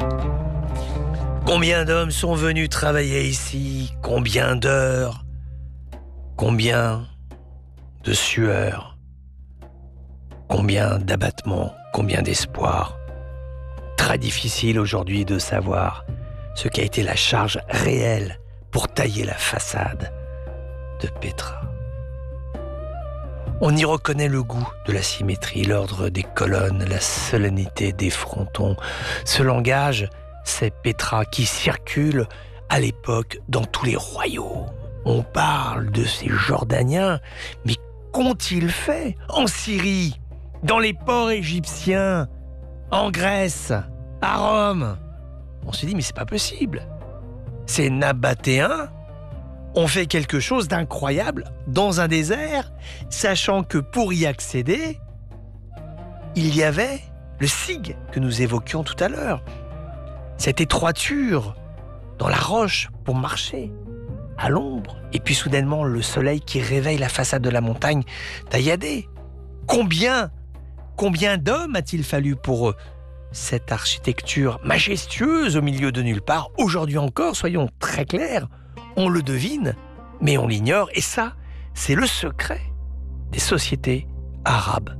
Combien d'hommes sont venus travailler ici? Combien d'heures? Combien de sueurs? Combien d'abattements? Combien d'espoir? Très difficile aujourd'hui de savoir ce qu'a été la charge réelle pour tailler la façade de Petra. On y reconnaît le goût de la symétrie, l'ordre des colonnes, la solennité des frontons. Ce langage, c'est Petra qui circule à l'époque dans tous les royaumes. On parle de ces Jordaniens, mais qu'ont-ils fait en Syrie, dans les ports égyptiens, en Grèce, à Rome? On se dit, mais c'est pas possible. Ces Nabatéens ont fait quelque chose d'incroyable dans un désert, sachant que pour y accéder, il y avait le sig que nous évoquions tout à l'heure. Cette étroiture dans la roche pour marcher à l'ombre, et puis soudainement le soleil qui réveille la façade de la montagne tailladée. Combien d'hommes a-t-il fallu pour cette architecture majestueuse au milieu de nulle part? Aujourd'hui encore, soyons très clairs, on le devine, mais on l'ignore, et ça, c'est le secret des sociétés arabes